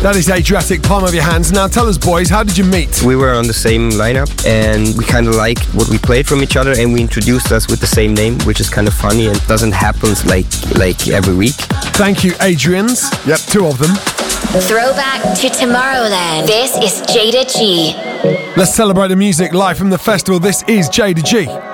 That is Adriatic, palm of your hands. Now tell us, boys, how did you meet? We were on the same lineup and we kind of liked what we played from each other, and we introduced us with the same name, which is kind of funny and doesn't happen like every week. Thank you, Adrians. Yep, 2 of them. Throwback to Tomorrowland. This is Jada G. Let's celebrate the music live from the festival. This is Jada G.